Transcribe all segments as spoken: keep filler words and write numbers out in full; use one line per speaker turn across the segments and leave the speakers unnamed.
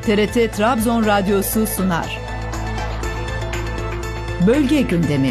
T R T Trabzon Radyosu sunar. Bölge gündemi.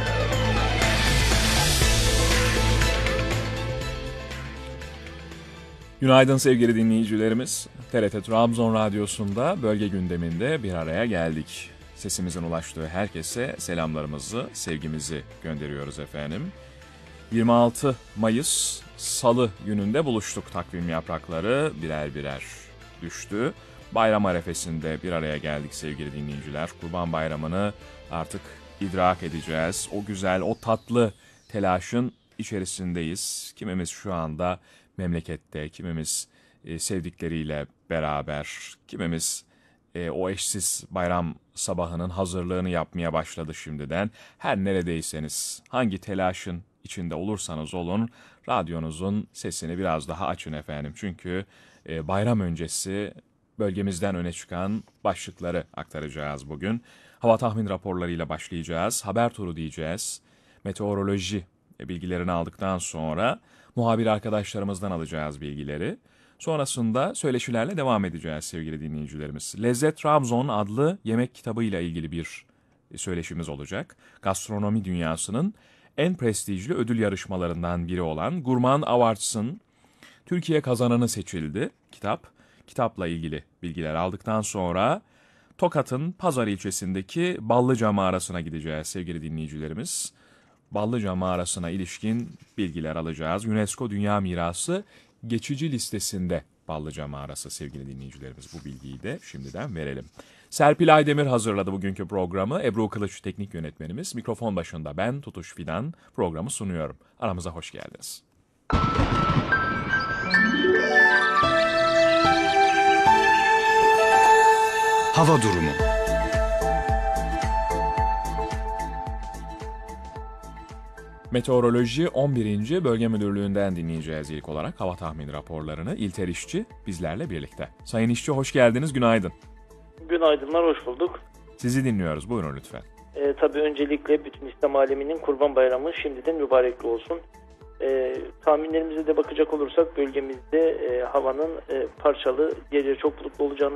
Günaydın sevgili dinleyicilerimiz. T R T Trabzon Radyosu'nda bölge gündeminde bir araya geldik. Sesimizin ulaştığı herkese selamlarımızı, sevgimizi gönderiyoruz efendim. yirmi altı Mayıs Salı gününde buluştuk. Takvim yaprakları birer birer düştü. Bayram arefesinde bir araya geldik sevgili dinleyiciler. Kurban Bayramı'nı artık idrak edeceğiz. O güzel, o tatlı telaşın içerisindeyiz. Kimimiz şu anda memlekette, kimimiz e, sevdikleriyle beraber, kimimiz e, o eşsiz bayram sabahının hazırlığını yapmaya başladı şimdiden. Her neredeyseniz, hangi telaşın içinde olursanız olun, radyonuzun sesini biraz daha açın efendim. Çünkü e, bayram öncesi bölgemizden öne çıkan başlıkları aktaracağız bugün. Hava tahmin raporlarıyla başlayacağız, haber turu diyeceğiz, meteoroloji bilgilerini aldıktan sonra muhabir arkadaşlarımızdan alacağız bilgileri. Sonrasında söyleşilerle devam edeceğiz sevgili dinleyicilerimiz. Lezzet Trabzon adlı yemek kitabıyla ilgili bir söyleşimiz olacak. Gastronomi dünyasının en prestijli ödül yarışmalarından biri olan Gurman Awards'ın Türkiye kazananı seçildi kitap. Kitapla ilgili bilgiler aldıktan sonra Tokat'ın Pazar ilçesindeki Ballıca Mağarası'na gideceğiz sevgili dinleyicilerimiz. Ballıca Mağarası'na ilişkin bilgiler alacağız. UNESCO Dünya Mirası geçici listesinde Ballıca Mağarası sevgili dinleyicilerimiz. Bu bilgiyi de şimdiden verelim. Serpil Aydemir hazırladı bugünkü programı. Ebru Kılıç teknik yönetmenimiz. Mikrofon başında ben Tutuş Fidan programı sunuyorum. Aramıza hoş geldiniz.
Hava durumu.
Meteoroloji on birinci Bölge Müdürlüğü'nden dinleyeceğiz ilk olarak hava tahmini raporlarını. İlter İşçi bizlerle birlikte. Sayın İşçi hoş geldiniz, günaydın.
Günaydınlar, hoş bulduk.
Sizi dinliyoruz, buyurun lütfen.
Ee, tabii öncelikle bütün İslam aleminin Kurban Bayramı şimdiden mübarekli olsun. Ee, tahminlerimize de bakacak olursak bölgemizde e, havanın e, parçalı, gece çok bulutlu olacağını